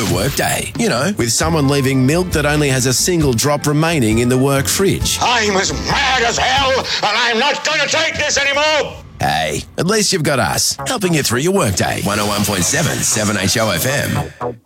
the workday. You know, with someone leaving milk that only has a single drop remaining in the work fridge. I'm as mad as hell, and I'm not going to take this anymore. Hey, at least you've got us, helping you through your workday. 101.7 7HO FM.